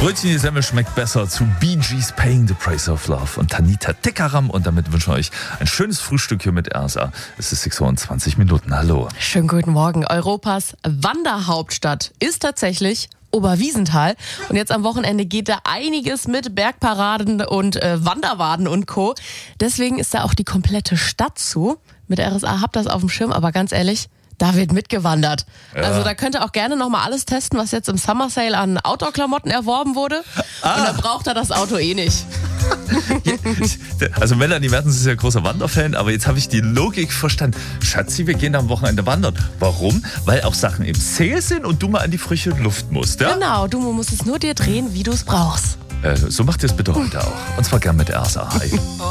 Brötchen die Semmel schmeckt besser zu Bee Gees Paying the Price of Love und Tanita Tikaram. Und damit wünschen wir euch ein schönes Frühstück hier mit RSA. Es ist 6:20 Uhr. Hallo. Schönen guten Morgen. Europas Wanderhauptstadt ist tatsächlich Oberwiesenthal. Und jetzt am Wochenende geht da einiges mit Bergparaden und Wanderwaden und Co. Deswegen ist da auch die komplette Stadt zu. Mit RSA habt das auf dem Schirm, aber ganz ehrlich, da wird mitgewandert. Ja. Also da könnt ihr auch gerne nochmal alles testen, was jetzt im Summer Sale an Outdoor-Klamotten erworben wurde. Und da braucht er das Auto eh nicht. Also Melanie Mertens ist ja großer Wanderfan, aber jetzt habe ich die Logik verstanden. Schatzi, wir gehen am Wochenende wandern. Warum? Weil auch Sachen im Sale sind und du mal an die frische Luft musst, ja? Genau, du musst es nur dir drehen, wie du es brauchst. So macht ihr es bitte heute auch. Und zwar gern mit RSA. Hi.